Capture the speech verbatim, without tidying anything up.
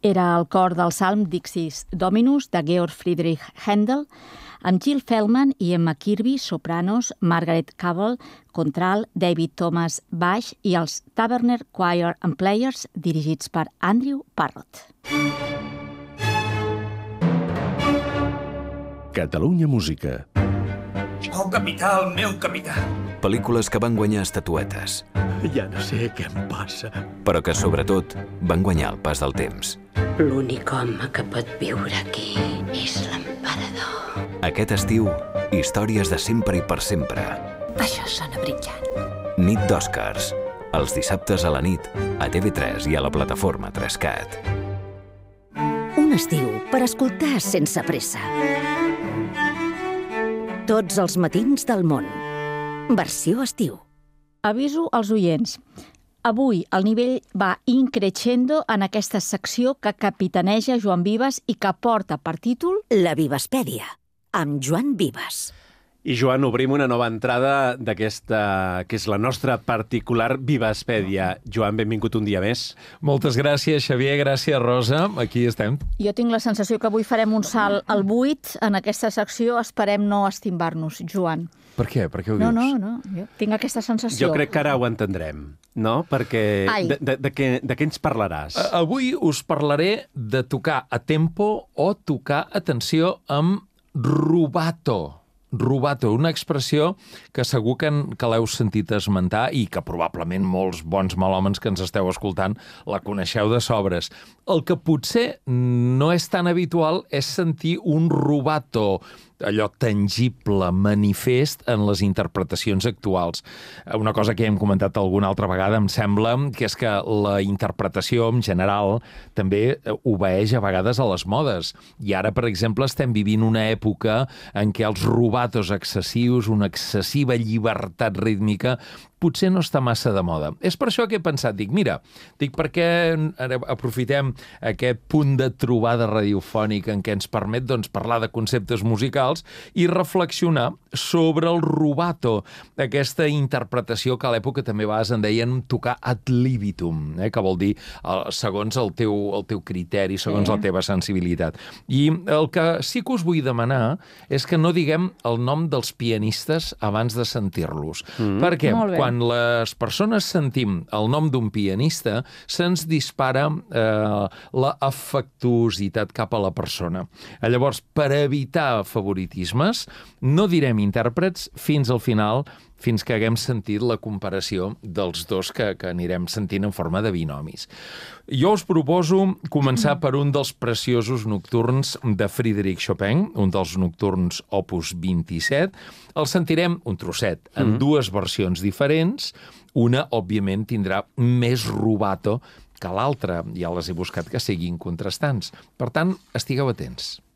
Era el cor del Salm Dixis Dominus de Georg Friedrich Händel, amb Jill Feldman i Emma Kirby, sopranos, Margaret Cavell, contralt, David Thomas, baix, i els Taverner Choir and Players, dirigits per Andrew Parrott. Catalunya Música. Oh, capità, el meu capità. Pel·lícules que van guanyar estatuetes. Ja no sé què em passa. Però que, sobretot, van guanyar el pas del temps. L'únic home que pot viure aquí és l'emperador. Aquest estiu, històries de sempre i per sempre. Això sona brillant. Nit d'Oscars. Els dissabtes a la nit, a T V tres i a la plataforma tres cat. Un estiu per escoltar sense pressa. Tots els matins del món. Versió estiu. Aviso als oients. Avui el nivell va increixendo en aquesta secció que capitaneja Joan Vives i que porta per títol La Vivespèdia, amb Joan Vives. I, Joan, obrim una nova entrada d'aquesta, que és la nostra particular Vivespèdia. Joan, benvingut un dia més. Moltes gràcies, Xavier, gràcies, Rosa. Aquí estem. Jo tinc la sensació que avui farem un salt al buit en aquesta secció. Esperem no estimbar-nos, Joan. Per què? Per què ho no, dius? No, no, no. Jo tinc aquesta sensació. Jo crec que ara ho entendrem, no? Perquè de, de, de, què, de què ens parlaràs? Avui us parlaré de tocar a tempo o tocar, atenció, amb rubato. Rubato, una expressió que segur que, que l'heu sentit esmentar i que probablement molts bons malhòmens que ens esteu escoltant la coneixeu de sobres. El que potser no és tan habitual és sentir un rubato, allò tangible, manifest en les interpretacions actuals. Una cosa que hem comentat alguna altra vegada, em sembla, que és que la interpretació en general també obeeix a vegades a les modes. I ara, per exemple, estem vivint una època en què els rubatos excessius, una excessiva llibertat rítmica, potser no està massa de moda. És per això que he pensat, dic, mira, dic, per què aprofitem aquest punt de trobada radiofònica en què ens permet doncs, parlar de conceptes musicals i reflexionar sobre el rubato, aquesta interpretació que a l'època també vas en deien tocar ad libitum, eh, que vol dir eh, segons el teu, el teu criteri, segons sí. la teva sensibilitat. I el que sí que us vull demanar és que no diguem el nom dels pianistes abans de sentir-los. Mm. Perquè quan Quan les persones sentim el nom d'un pianista, se'ns dispara eh, la afectuositat cap a la persona. Llavors, per evitar favoritismes, no direm intèrprets fins al final, fins que haguem sentit la comparació dels dos que, que anirem sentint en forma de binomis. Jo us proposo començar per un dels preciosos nocturns de Frédéric Chopin, un dels nocturns opus vint-i-set. El sentirem un trosset en dues versions diferents. Una, òbviament, tindrà més rubato que l'altra. Ja les he buscat que siguin contrastants. Per tant, estigueu atents.